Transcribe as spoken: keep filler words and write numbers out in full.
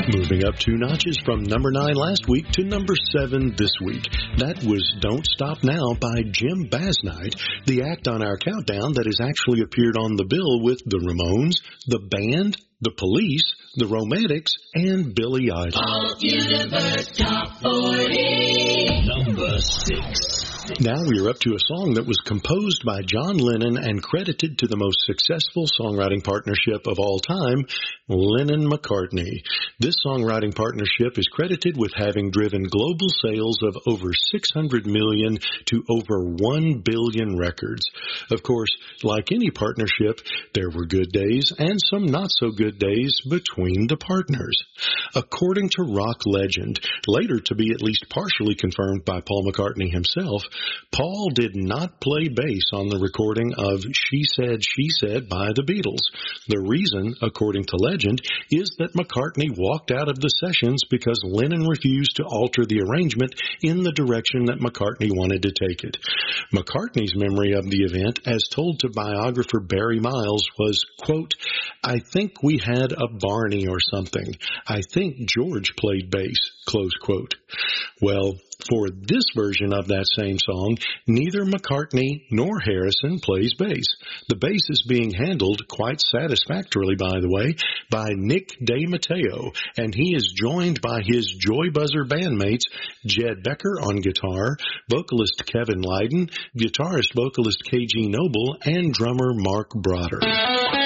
Moving up two notches from number nine last week to number seven this week. That was Don't Stop Now by Jim Basnight, the act on our countdown that has actually appeared on the bill with the Ramones, the Band, the Police, the Romantics, and Billy Idol. Alt Universe Top forty. Number six. Now we are up to a song that was composed by John Lennon and credited to the most successful songwriting partnership of all time, Lennon-McCartney. This songwriting partnership is credited with having driven global sales of over six hundred million to over one billion records. Of course, like any partnership, there were good days and some not so good days between the partners. According to rock legend, later to be at least partially confirmed by Paul McCartney himself, Paul did not play bass on the recording of She Said, She Said by the Beatles. The reason, according to legend, is that McCartney walked out of the sessions because Lennon refused to alter the arrangement in the direction that McCartney wanted to take it. McCartney's memory of the event, as told to biographer Barry Miles, was, quote, I think we had a Barney or something. I think George played bass, close quote. Well, for this version of that same song, neither McCartney nor Harrison plays bass. The bass is being handled quite satisfactorily, by the way, by Nick DeMatteo, and he is joined by his Joy Buzzer bandmates Jed Becker on guitar, vocalist Kevin Lyden, guitarist vocalist K G Noble, and drummer Mark Broder.